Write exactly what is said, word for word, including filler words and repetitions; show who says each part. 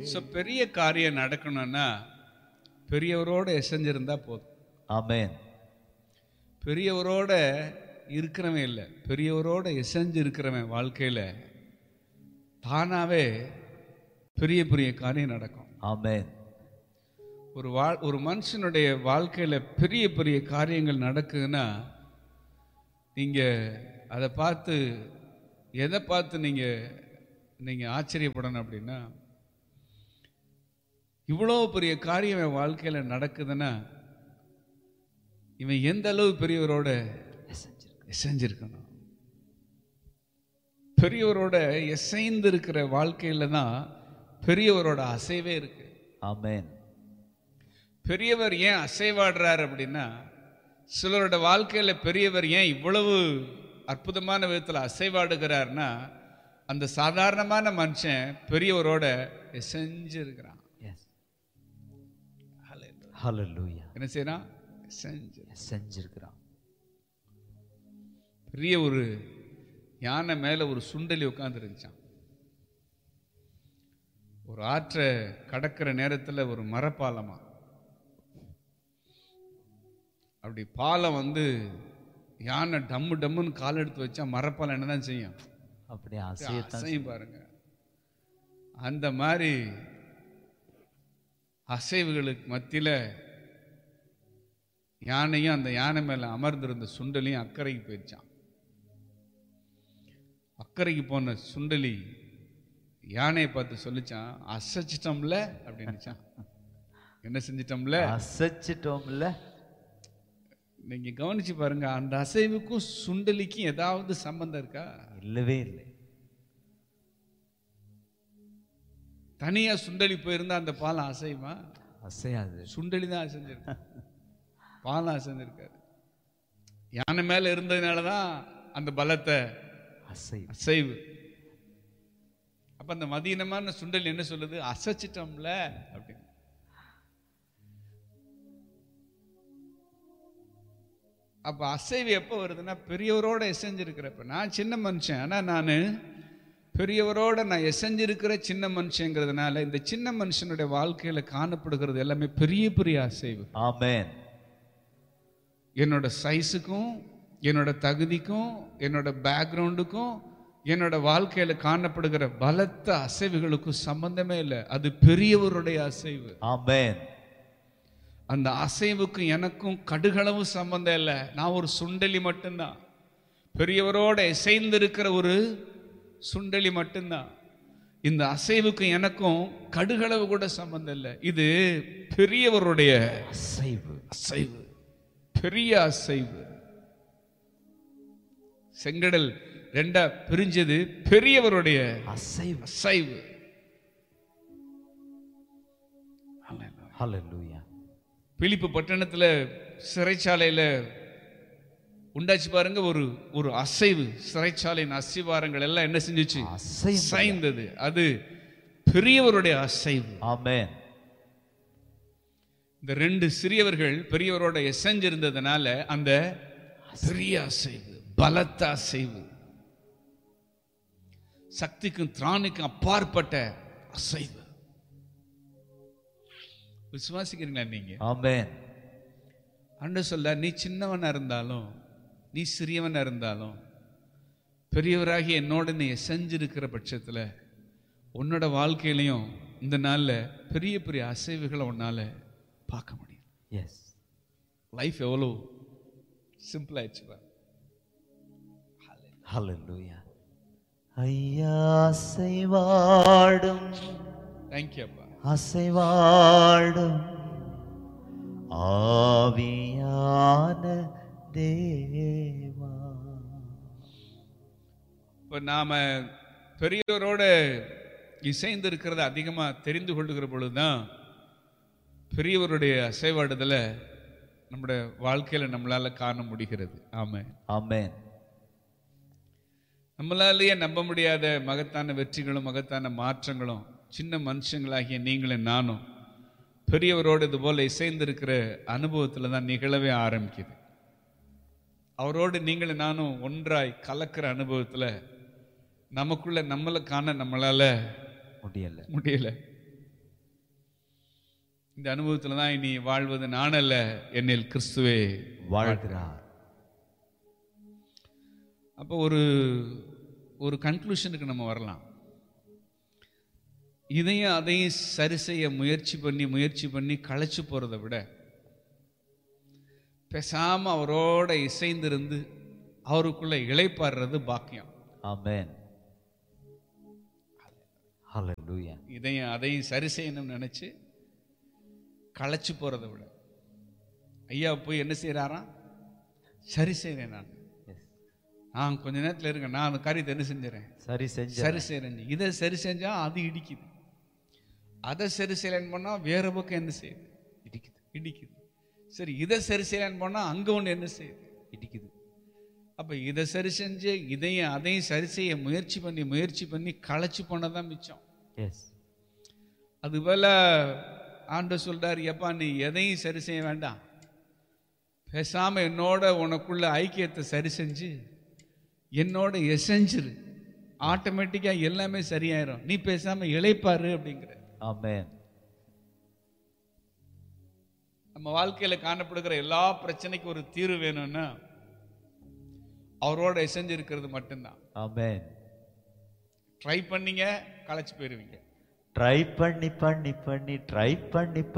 Speaker 1: So பெரிய காரியம் நடக்கணும்னா பெரியவரோட எசைஞ்சிருந்தா போதும்.
Speaker 2: ஆமென்.
Speaker 1: பெரியவரோட இருக்கிறவன் இல்லை, பெரியவரோட எசைஞ்சு இருக்கிறவன் வாழ்க்கையில தானாவே பெரிய பெரிய காரியம் நடக்கும்.
Speaker 2: ஆமென்.
Speaker 1: ஒரு வாழ் ஒரு மனுஷனுடைய வாழ்க்கையில பெரிய பெரிய காரியங்கள் நடக்குதுன்னா நீங்க அதை பார்த்து எதை பார்த்து நீங்க நீங்க ஆச்சரியப்படணும் அப்படின்னா, இவ்வளோ பெரிய காரியம் என் வாழ்க்கையில நடக்குதுன்னா இவன் எந்த அளவு பெரியவரோட எசைஞ்சிருக்கணும். பெரியவரோட எசைந்து இருக்கிற வாழ்க்கையில தான் பெரியவரோட அசைவே இருக்கு.
Speaker 2: ஆமென்.
Speaker 1: பெரியவர் ஏன் அசைவாடுறார் அப்படின்னா, சிலரோட வாழ்க்கையில பெரியவர் ஏன் இவ்வளவு அற்புதமான விதத்தில் அசைவாடுகிறார்னா, அந்த சாதாரணமான மனுஷன் பெரியவரோட எசைஞ்சு இருக்கிறான்.
Speaker 2: ஹல்லேலூயா.
Speaker 1: என்ன செய்யறான்? எசைஞ்சு
Speaker 2: செஞ்சிருக்கிறான்.
Speaker 1: பெரிய ஒரு யானை மேல ஒரு சுண்டலி உட்கார்ந்து இருந்துச்சான். ஒரு ஆற்றை கடக்கிற நேரத்தில் ஒரு மரப்பாலமா, அப்படி பாலம் வந்து யானை டம்மு டம்முன்னு கால் எடுத்து வச்சா மரப்பாலம் என்னதான் செய்யும்?
Speaker 2: அப்படியே
Speaker 1: அசையும் பாருங்க. அந்த மாதிரி அசைவுகளுக்கு மத்தியில யானையும் அந்த யானை மேல அமர்ந்திருந்த சுண்டலியும் அக்கறைக்கு போயிடுச்சான். அக்கறைக்கு போன சுண்டலி யானையை பார்த்து சொல்லிச்சான், அசைச்சிட்டோம்ல அப்படின்னுச்சான். என்ன செஞ்சிட்டோம்ல?
Speaker 2: அசைச்சிட்டோம்ல.
Speaker 1: நீங்க கவனிச்சு பாருங்க, அந்த அசைவுக்கும் சுண்டலிக்கும் ஏதாவது சம்பந்தம் இருக்கா?
Speaker 2: இல்லவே இல்லை.
Speaker 1: தனியா சுண்டலி போயிருந்தா அந்த பாலம் அசையுமா?
Speaker 2: அசையாது.
Speaker 1: சுண்டலி தான் அசைஞ்சிருக்கு, பாலம் அசைஞ்சிருக்காரு. யானை மேல இருந்ததுனாலதான் அந்த பலத்தை அசைவு. அப்ப அந்த மதீனமான சுண்டலி என்ன சொல்லுது? அசைச்சிட்டோம்ல அப்படின்னு. அப்ப அசைவு எப்ப வருதுன்னா பெரியவரோட எசைஞ்சிருக்கிறப்ப. நான் சின்ன மனுஷன், ஆனா நான் பெரியவரோட நான் எசைஞ்சிருக்கிற சின்ன மனுஷங்கிறதுனால இந்த சின்ன மனுஷனுடைய வாழ்க்கையில காணப்படுகிறது எல்லாமே பெரிய பெரிய அசைவு.
Speaker 2: ஆமென்.
Speaker 1: என்னோட சைஸுக்கும் என்னோட தகுதிக்கும் என்னோட பேக்ரவுண்டுக்கும் என்னோட வாழ்க்கையில காணப்படுகிற பலத்த அசைவுகளுக்கும் சம்பந்தமே இல்லை. அது பெரியவருடைய அசைவு.
Speaker 2: ஆமென்.
Speaker 1: அந்த அசைவுக்கு எனக்கும் கடுகளவு சம்பந்தம் இல்லை. நான் ஒரு சுண்டலி மட்டும்தான், பெரியவரோட இசைந்திருக்கிற ஒரு சுண்டலி மட்டும்தான். இந்த அசைவுக்கு எனக்கும் கடுகளவு கூட சம்பந்தம் இல்லை. இது பெரியவருடைய
Speaker 2: அசைவு.
Speaker 1: அசைவு, பெரிய அசைவு. செங்கடல் ரெண்டா பிரிஞ்சது பெரியவருடைய
Speaker 2: அசைவு.
Speaker 1: அசைவு.
Speaker 2: ஹல்லேலூயா.
Speaker 1: பிலிப்பு பட்டணத்துல சிறைச்சாலையில உண்டாச்சு பாருங்க ஒரு ஒரு அசைவு. சிறைச்சாலையின் அசிவாரங்கள் எல்லாம் என்ன செஞ்சுச்சு? அசைந்தது. அது பெரியவருடைய அசைவு.
Speaker 2: ஆமென்.
Speaker 1: இந்த ரெண்டு சிறியவர்கள் பெரியவரோட எசைஞ்சிருந்ததுனால அந்த பெரிய அசைவு, பலத்த அசைவு, சக்திக்கும் திராணிக்கும் அப்பாற்பட்ட அசைவு. விசுவாசிக்கிறீங்களா நீங்க?
Speaker 2: ஆமென்.
Speaker 1: ஆண்டவர் சொல்ல, நீ சின்னவனா இருந்தாலும் நீ சிறியவனா இருந்தாலும் பெரியவராகி என்னோட நீ செஞ்சிருக்கிற பட்சத்துல உன்னோட வாழ்க்கையிலையும் இந்த நாள்ல பெரிய பெரிய அசைவுகளை உன்னால பார்க்க முடியும்.
Speaker 2: எஸ்.
Speaker 1: லைஃப் எவ்வளோ சிம்பிள் ஆயிடுச்சு.
Speaker 2: ஹல்லேலூயா. ஐயா அசைவாடும்.
Speaker 1: தேங்க்யூ அப்பா.
Speaker 2: அசைவாடும் ஆவியான தேவா.
Speaker 1: இப்ப நாம பெரியவரோட இசைந்து இருக்கிறத அதிகமா தெரிந்து கொள்ளுகிற பொழுதுதான் பெரியவருடைய அசைவாடுதலை நம்முடைய வாழ்க்கையில நம்மளால காண முடிகிறது. ஆமென்.
Speaker 2: ஆமென்.
Speaker 1: நம்மளாலேயே நம்ப முடியாத மகத்தான வெற்றிகளும் மகத்தான மாற்றங்களும் சின்ன மனுஷங்களாகிய நீங்களும் நானும் பெரியவரோடு இது போல இசைந்திருக்கிற அனுபவத்தில் தான் நிகழவே ஆரம்பிக்குது. அவரோடு நீங்களும் நானும் ஒன்றாய் கலக்கிற அனுபவத்தில் நமக்குள்ள நம்மளை காண நம்மளால
Speaker 2: முடியல
Speaker 1: முடியல இந்த அனுபவத்தில் தான் இனி வாழ்வது நான் அல்ல, என்னில் கிறிஸ்துவே
Speaker 2: வாழ்கிறார்.
Speaker 1: அப்போ ஒரு ஒரு கன்க்ளூஷனுக்கு நம்ம வரலாம். இதையும் அதையும் சரி செய்ய முயற்சி பண்ணி முயற்சி பண்ணி களைச்சு போறதை விட பேசாம அவரோட இசைந்திருந்து அவருக்குள்ள இளைப்பாடுறது பாக்கியம்.
Speaker 2: ஆமென். ஹல்லேலூயா.
Speaker 1: இதையும் அதையும் சரி செய்யணும்னு நினைச்சு களைச்சு போறதை விட ஐயா போய் என்ன செய்யறாராம், சரி செய்றேன் நான் நான் கொஞ்ச நேரத்தில் இருங்க, நான் அந்த காரியத்தை என்ன செஞ்சுறேன்,
Speaker 2: சரி செஞ்ச
Speaker 1: சரி செய்றேன். இதை சரி செஞ்சா அது இடிக்குது, அதை சரி செய்யலன்னு போனா வேற பக்கம் என்ன செய்யுது,
Speaker 2: இடிக்குது
Speaker 1: இடிக்குது. சரி, இதை சரி செய்யலன்னு போனா அங்க ஒன்று என்ன செய்யுது,
Speaker 2: இடிக்குது.
Speaker 1: அப்ப இதை சரி செஞ்சு இதையும் அதையும் சரி செய்ய முயற்சி பண்ணி முயற்சி பண்ணி களைச்சு போனதான் மிச்சம்.
Speaker 2: எஸ்.
Speaker 1: அதுபோல ஆண்டவர் சொல்றாரு, எப்பா நீ எதையும் சரி செய்ய வேண்டாம், பேசாம என்னோட உனக்குள்ள ஐக்கியத்தை சரி செஞ்சு என்னோட எசைஞ்சிரு, ஆட்டோமேட்டிக்கா எல்லாமே சரியாயிரும், நீ பேசாம இளைப்பாரு அப்படிங்கிற.
Speaker 2: ஆமென்.
Speaker 1: நம்ம வாழ்க்கையில காணப்படுகிற எல்லா பிரச்சனைக்கும் ஒரு தீர்வு வேணும்னா அவரோட எசைஞ்சு இருக்கிறது மட்டும்தான்.
Speaker 2: ஆமென்.
Speaker 1: ட்ரை பண்ணீங்க களைச்சு போயிருவீங்க.
Speaker 2: ட்ரை பண்ணி பண்ணி பண்ணி ட்ரை பண்ணி